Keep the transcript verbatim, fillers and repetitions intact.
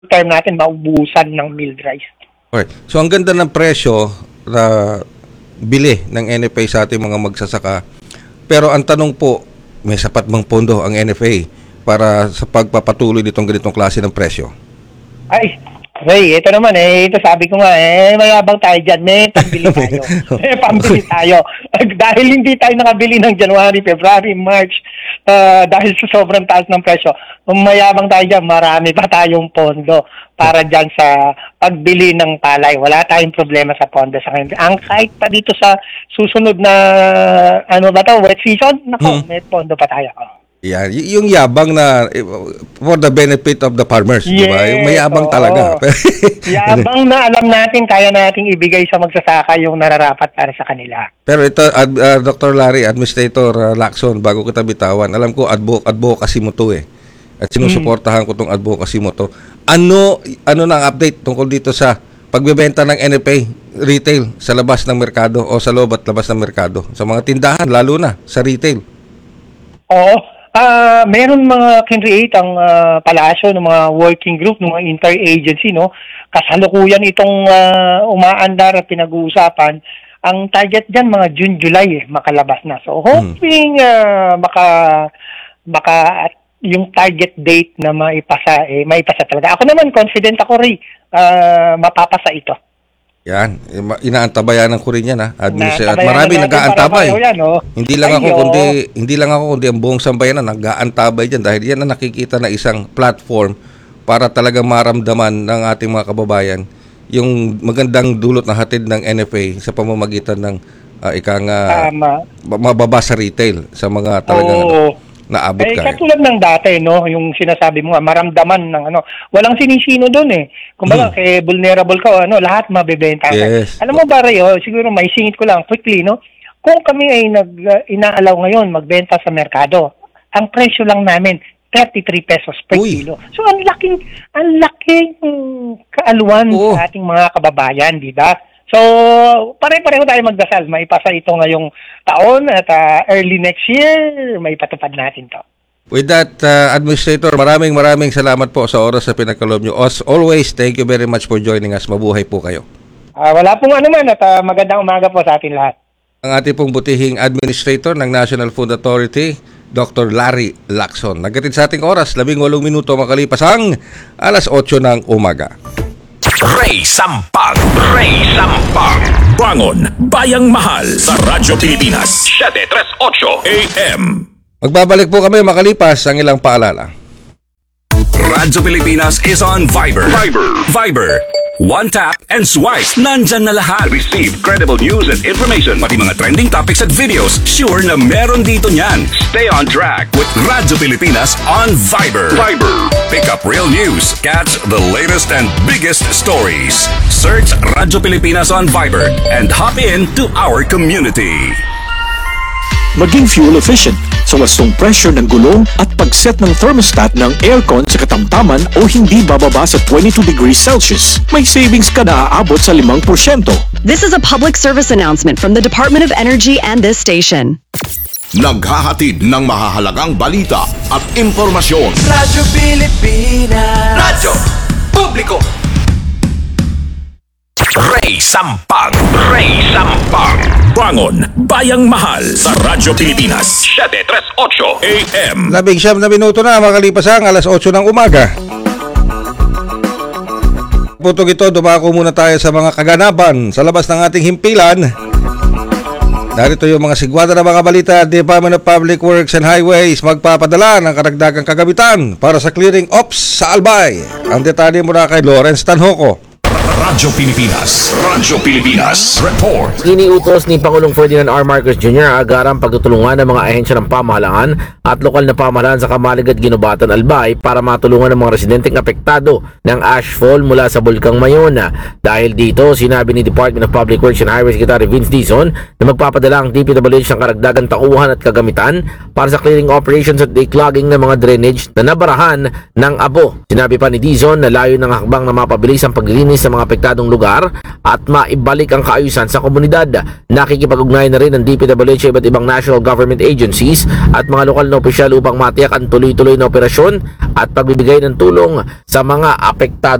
term natin maubusan ng milled rice. Okay. So ang ganda ng presyo na bili ng N F A sa ating mga magsasaka. Pero ang tanong po, may sapat bang pondo ang N F A para sa pagpapatuloy nitong ganitong klase ng presyo? Ay, Ray, ito naman eh, ito sabi ko nga eh, mayabang tayo dyan, may pambili tayo. May pambili tayo. Dahil hindi tayo nakabili ng January, February, March, uh, dahil sa sobrang taas ng presyo, mayabang tayo dyan, marami pa tayong pondo para dyan sa pagbili ng palay. Wala tayong problema sa pondo sa ngayon. Ang kahit pa dito sa susunod na, ano ba to, wet season, nako, hmm. may pondo pa tayo. Yan, y- yung yabang na for the benefit of the farmers, yes, di ba? Yung mayabang oo. Talaga. Yabang na alam natin, kaya nating ibigay sa magsasaka yung nararapat para sa kanila. Pero ito, ad, uh, Doctor Larry, Administrator uh, Lacson, bago kita bitawan, alam ko advo- advocacy mo to eh. At sinusuportahan ko tong advocacy mo to. Ano, ano na ang update tungkol dito sa pagbebenta ng N F A retail sa labas ng merkado o sa loob at labas ng merkado? Sa mga tindahan, lalo na sa retail. Oo. Uh, meron mga kinreate ang uh, palasyo ng mga working group, ng mga interagency, no? Kasalukuyan itong uh, umaandar at pinag-uusapan. Ang target dyan, mga June, July, eh, makalabas na. So, hoping uh, maka, maka at yung target date na maipasa, eh, maipasa talaga. Ako naman, confident ako, Ray, uh, mapapasa ito. Yan, inaantabayan ko rin yan, ha. Administration at marami nag-aantabay. Yan, oh. Hindi lang ako kundi hindi lang ako kundi ang buong sambayanan nag-aantabay diyan dahil yan ang nakikita na isang platform para talaga maramdaman ng ating mga kababayan yung magandang dulot na hatid ng N F A sa pamamagitan ng uh, ikang uh, mababa sa retail sa mga talagang oh. ano, naabot eh, ka. Katulad ng dati, no, yung sinasabi mo nga, maramdaman ng ano, walang sinisino doon eh. Kumbaga, hmm. kay vulnerable ka, ano, lahat mabebenta. Yes. Alam mo ba, Ray, oh, siguro may singit ko lang quickly, no? Kung kami ay nag uh, inaalaw ngayon magbenta sa merkado, ang presyo lang namin thirty-three pesos per Uy. Kilo. So ang laking ang laking kaaluan oh. sa ating mga kababayan, di ba? So, pare-pareho tayo magdasal. Maipasa ito ngayong taon at uh, early next year, maipatupad natin to. With that, uh, Administrator, maraming maraming salamat po sa oras sa pinagkaloob nyo. As always, thank you very much for joining us. Mabuhay po kayo. Uh, wala pong ano man at uh, magandang umaga po sa atin lahat. Ang ating pong butihing Administrator ng National Food Authority, Doctor Larry Lacson. Nagkatid sa ating oras, labing walong minuto makalipas ang alas otso ng umaga. Ray Sampag, Ray Sampag. Bangon, Bayang Mahal sa Radyo Pilipinas, seven thirty-eight A M. Magbabalik po kami makalipas ang ilang paalala. Radyo Pilipinas is on Viber. Viber. Viber. One tap and swipe. Nandyan na lahat. Receive credible news and information. Pati mga trending topics at videos. Sure na meron dito niyan. Stay on track with Radyo Pilipinas on Viber. Viber. Pick up real news. Catch the latest and biggest stories. Search Radyo Pilipinas on Viber and hop in to our community. Maging fuel efficient sa wastong pressure ng gulong at pag-set ng thermostat ng aircon sa katamtaman o hindi bababa sa twenty-two degrees Celsius. May savings ka na aabot sa limang porsyento. This is a public service announcement from the Department of Energy and this station. Naghahatid ng mahahalagang balita at impormasyon. Radyo Pilipinas. Radyo Publiko. Ray Sampag, Ray Sampag. Bangon, Bayang Mahal sa Radyo Pilipinas, seven thirty-eight A M. Labing siyam na minuto na makalipas ang alas otso ng umaga. Putog ito, dumako muna tayo sa mga kaganapan sa labas ng ating himpilan. Narito yung mga sigwada na mga balita. Department of Public Works and Highways magpapadala ng karagdagang kagamitan para sa clearing ops sa Albay. Ang detalye muna kay Lawrence Tanhoco. Radyo Pilipinas, Radyo Pilipinas, report. Iniutos ni Pangulong Ferdinand R. Marcos Junior agarang pagtutulungan ng mga ahensya ng pamahalaan at lokal na pamahalaan sa Kamalig at Ginubatan, Albay para matulungan ng mga residenteng apektado ng ashfall mula sa Bulkang Mayona. Dahil dito, sinabi ni Department of Public Works and Highways Secretary Vince Dizon na magpapadala ang D P W H ng karagdagang tauhan at kagamitan para sa clearing operations at declogging ng mga drainage na nabarahan ng abo. Sinabi pa ni Dizon na layo ng hakbang na mapabilis ang paglilinis sa mga apektadong lugar at maibalik ang kaayusan sa komunidad. Nakikipag-ugnayan na rin ng D P W H sa iba't ibang national government agencies at mga lokal na opisyal upang matiyak ang tuloy-tuloy na operasyon at pagbibigay ng tulong sa mga apektado